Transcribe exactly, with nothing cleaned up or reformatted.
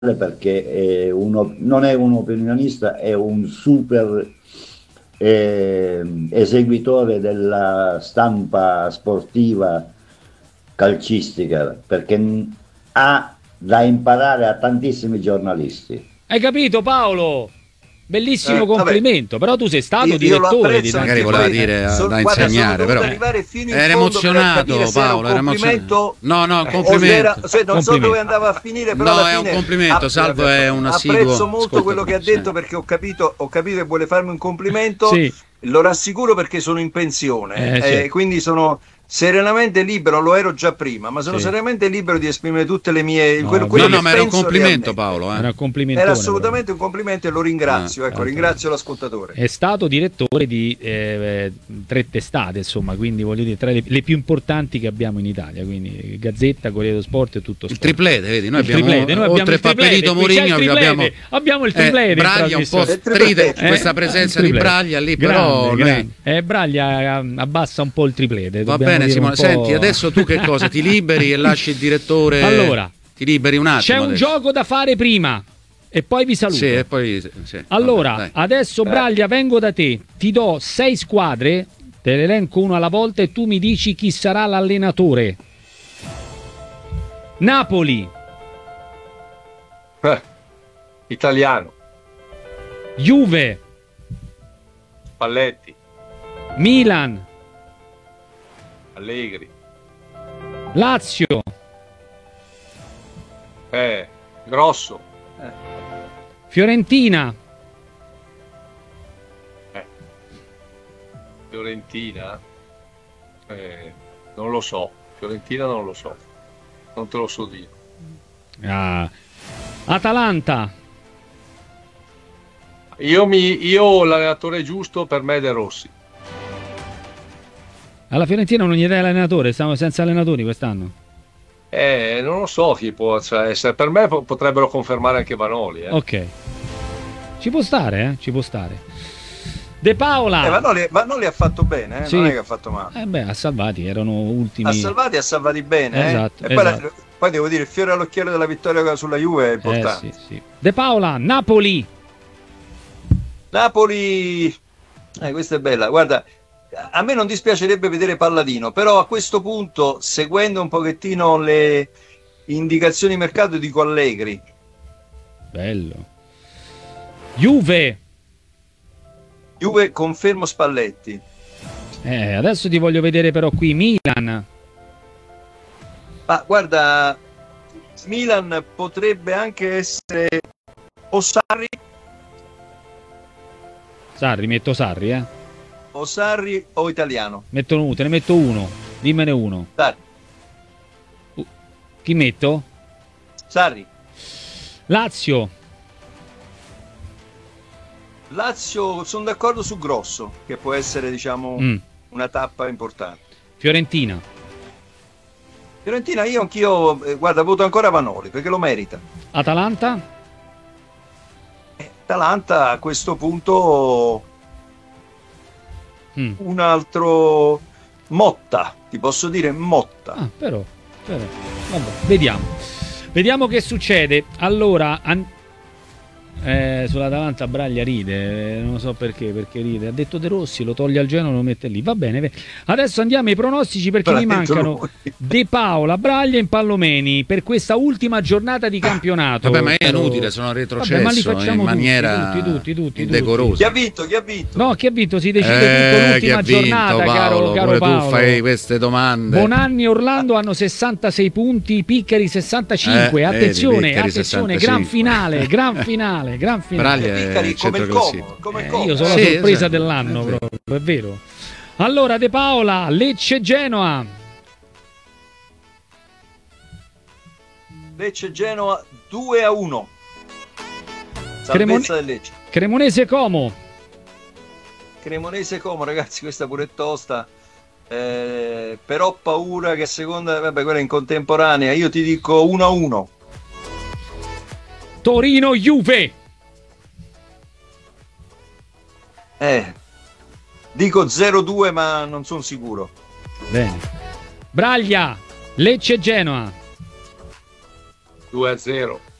perché è uno, non è un opinionista, è un super eh, eseguitore della stampa sportiva calcistica, perché ha da imparare a tantissimi giornalisti. Hai capito, Paolo? Bellissimo Eh, complimento, però tu sei stato io, direttore io di magari voleva dire so, da guarda, insegnare, però era emozionato Paolo, era emozionato. No, no, un complimento. Era, cioè, non so dove andava a finire, però no, alla è fine, un complimento, Salvo è un assiduo. Apprezzo molto Ascolta, quello che ha detto, sì. Perché ho capito, ho capito che vuole farmi un complimento. Sì. Lo rassicuro perché sono in pensione, eh, eh, certo. quindi sono serenamente libero, lo ero già prima, ma sono sì. serenamente libero di esprimere tutte le mie... No, quello, no, quello no, che ma era un penso complimento, realmente. Paolo. Eh. Era, un era assolutamente un complimento e lo ringrazio, ah, ecco, ah, ringrazio l'ascoltatore. È stato direttore di eh, tre testate, insomma, quindi voglio dire, tra le, le più importanti che abbiamo in Italia, quindi Gazzetta, Corriere dello Sport e tutto il sport. triplete, vedi, noi il abbiamo triplete, noi oltre abbiamo Paperito Mourinho abbiamo abbiamo il triplete, eh, Braglia un po' stride eh? questa presenza di Braglia lì, grande, però grande. Eh, Braglia abbassa un po' il triplete. Va bene, Simone, senti, adesso tu che cosa? Ti liberi e lasci il direttore? Allora, ti liberi un attimo. C'è un adesso. gioco da fare prima e poi vi saluto. Sì, e poi, sì. Allora, Vabbè, adesso Braglia, vengo da te, ti do sei squadre, te le elenco una alla volta e tu mi dici chi sarà l'allenatore. Napoli. Eh, italiano. Juve. Spalletti. Milan. Allegri. Lazio. Eh, Grosso. Eh. Fiorentina. Eh. Fiorentina. Eh, non lo so. Fiorentina non lo so. Non te lo so dire. Ah. Atalanta. Io, mi, io l'allenatore giusto per me è De Rossi. Alla Fiorentina non gli dai l'allenatore, stiamo senza allenatori quest'anno. Eh, non lo so chi può essere. Per me potrebbero confermare anche Vanoli. Eh. Ok. Ci può stare, eh? Ci può stare. De Paola. Eh, Vanoli, Vanoli ha fatto bene, eh? Sì. Non è che ha fatto male. Eh beh, ha salvati, erano ultimi. Ha salvati, ha salvati bene. Esatto, eh? E poi, esatto. la, poi devo dire, il fiore all'occhiello della vittoria sulla Juve è importante. Eh, sì, sì. De Paola, Napoli. Napoli. Eh, questa è bella. Guarda, a me non dispiacerebbe vedere Palladino, però a questo punto, seguendo un pochettino le indicazioni di mercato, dico Allegri. Bello. Juve. Juve, confermo Spalletti. Eh, adesso ti voglio vedere però qui Milan. Ma guarda, Milan potrebbe anche essere o Sarri. Sarri, metto Sarri, eh. O Sarri o italiano. Metto, te ne metto uno. Dimmene uno. Sarri. Uh, chi metto? Sarri. Lazio. Lazio, sono d'accordo su Grosso, che può essere, diciamo, mm. una tappa importante. Fiorentina. Fiorentina, io anch'io, eh, guarda, voto ancora Vanoli, perché lo merita. Atalanta. Eh, Atalanta a questo punto mm. un altro Motta, ti posso dire Motta. Ah, però, però. Vabbè, vediamo. Vediamo che succede. Allora, an- eh, sull'Atalanta Braglia ride, eh, non so perché, perché ride. Ha detto De Rossi, lo toglie al Genoa, lo mette lì. Va bene. Adesso andiamo ai pronostici perché mi mancano De Paola, Braglia e Impallomeni per questa ultima giornata di campionato. Vabbè, ma è inutile, sono retrocesso. Vabbè, ma li facciamo in maniera tutti, tutti, tutti, indecorosa. Tutti. Chi ha vinto? Chi ha vinto? No, chi ha vinto si decide eh, tutto l'ultima vinto, giornata, Paolo, caro, caro Paolo. Tu fai queste domande. Bonanni e Orlando hanno sessantasei punti, Piccari sessantacinque. Eh, attenzione, vedi, Piccari attenzione, sessantacinque. gran finale, gran finale, gran finale. Braglia Piccari come il Como, come il Como. Eh, io sono sì, la sorpresa esatto. dell'anno, proprio, è vero. Allora, De Paola, Lecce Genoa. Lecce Genoa due a uno. Salvezza Cremone- del Lecce. Cremonese Como. Cremonese Como, ragazzi, questa pure è tosta. Eh, però ho paura che a seconda, vabbè, quella in contemporanea, io ti dico uno a uno. Torino Juve. Eh, dico zero due, ma non sono sicuro. Bene. Braglia, Lecce Genoa. due a zero.